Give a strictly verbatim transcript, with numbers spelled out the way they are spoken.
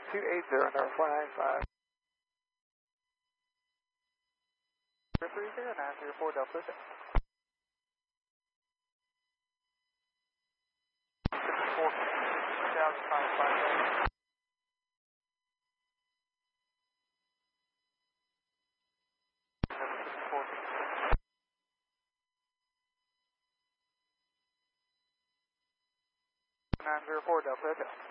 two eight zero, number four nine five. three zero nine zero four Delta. four thousand five five. nine zero four Delta.